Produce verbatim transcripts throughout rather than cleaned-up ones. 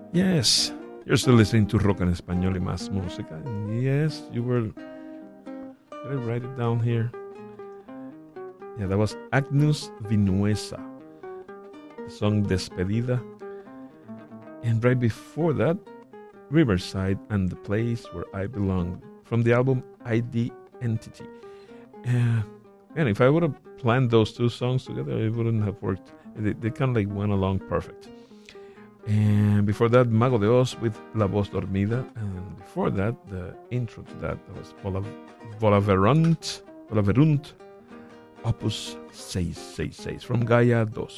Yes, you're still listening to Rock en Español y Más Música. And yes, you were. Did I write it down here? Yeah, that was Agnus Vinuesa, the song Despedida. And right before that, Riverside and the Place Where I Belong, from the album Identity. Uh, man, if I would have planned those two songs together, it wouldn't have worked. They, they kind of like went along perfect. And before that, Mago de Oz with La Voz Dormida. And before that, the intro to that, that was Vola, Volaverunt, Volaverunt, Opus six six six from Gaia two.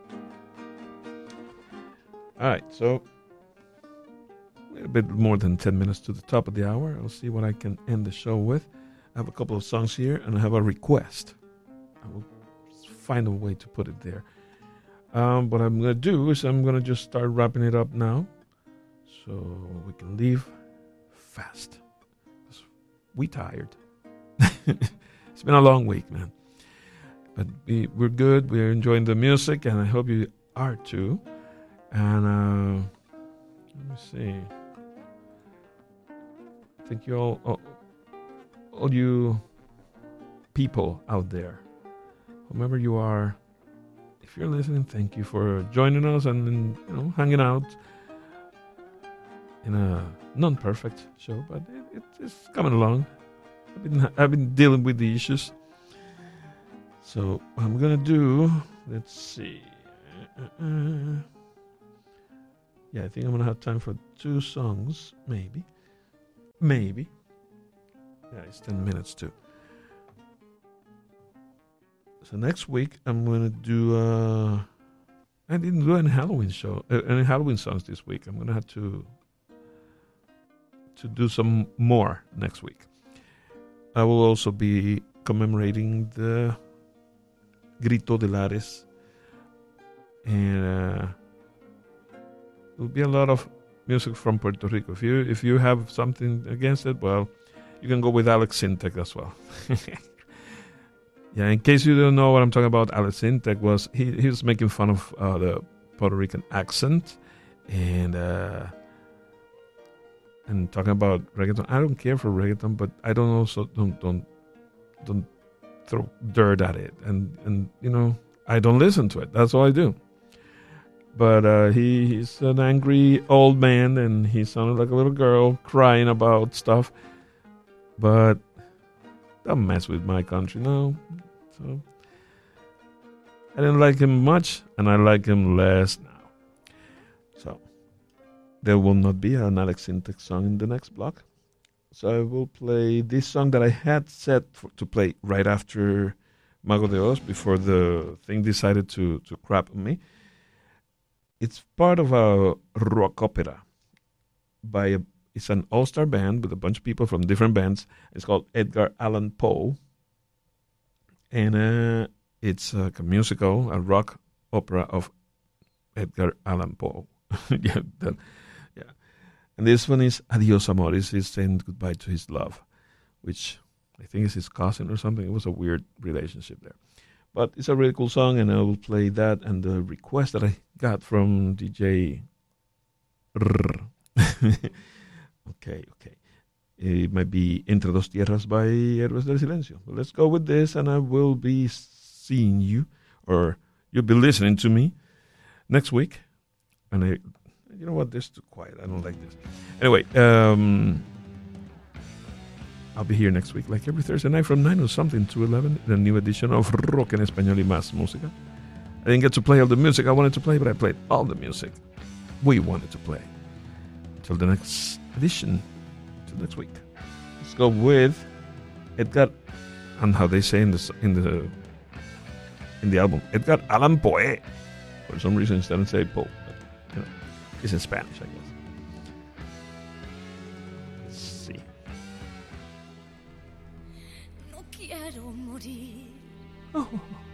Alright, so a bit more than ten minutes to the top of the hour. I'll see what I can end the show with. I have a couple of songs here, and I have a request. I will find a way to put it there. Um, what I'm going to do is I'm going to just start wrapping it up now so we can leave fast. We tired. It's been a long week, man. But we, we're good. We're enjoying the music, and I hope you are too. And uh, let me see. I think you all, all, all you people out there, whomever you are, if you're listening, thank you for joining us and, you know, hanging out in a non-perfect show, but it, it, it's coming along. I've been I've been dealing with the issues. So what I'm gonna do, let's see. Uh, uh, yeah, I think I'm gonna have time for two songs, maybe, maybe. Yeah, it's ten minutes too. So next week I'm gonna do. Uh, I didn't do any Halloween show, uh, any Halloween songs this week. I'm gonna have to to do some more next week. I will also be commemorating the Grito de Lares, and uh, there will be a lot of music from Puerto Rico. If you if you have something against it, well, you can go with Alex Sintek as well. Yeah, in case you don't know what I'm talking about, Alex Sintek was he, he was making fun of uh, the Puerto Rican accent and uh, and talking about reggaeton. I don't care for reggaeton, but I don't also don't don't don't throw dirt at it. And and you know, I don't listen to it. That's all I do. But uh, he he's an angry old man, and he sounded like a little girl crying about stuff. But don't mess with my country, no. So I didn't like him much, and I like him less now. So there will not be an Alex Sintek song in the next block. So I will play this song that I had set for, to play right after Mago de Oz, before the thing decided to, to crap on me. It's part of a rock opera by a It's an all-star band with a bunch of people from different bands. It's called Edgar Allan Poe. And uh, it's like a musical, a rock opera of Edgar Allan Poe. yeah, that, yeah. And this one is Adios Amores. He's saying goodbye to his love, which I think is his cousin or something. It was a weird relationship there. But it's a really cool song, and I will play that. And the request that I got from D J... Okay, okay. It might be Entre Dos Tierras by Héroes del Silencio. But let's go with this, and I will be seeing you, or you'll be listening to me next week. And I, you know what? This is too quiet. I don't like this. Anyway, um, I'll be here next week, like every Thursday night from nine or something to eleven, the new edition of Rock en Español y Más Música. I didn't get to play all the music I wanted to play, but I played all the music we wanted to play. Till the next edition, till next week. Let's go with Edgar, and how they say in the in the in the album, Edgar Allan Poe. For some reason, it doesn't say Poe. But, you know, it's in Spanish, I guess. Let's see. No quiero morir. Oh.